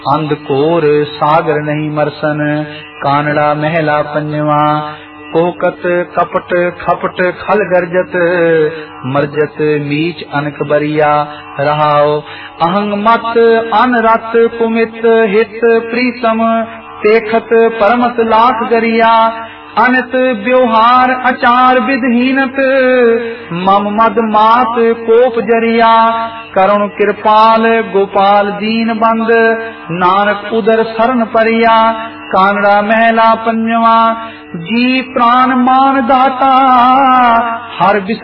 अंधकोर सागर नहीं मरसन। कानड़ा महला पंजवा। कोहकत कपट खपट खल गर्जत। मरजत मीच अनक बरिया। रहाओ अहंग मत अनरत कुमित हित प्रीतम। देखत परमत लाख गरिया। अनित व्यवहार अचार विधहीनत। मम मद मात कोप जरिया। करुण कृपाल गोपाल दीन बंद। नानक उदर शरण परिया। कानड़ा महला पंजवा। जी प्राण मान दाता हर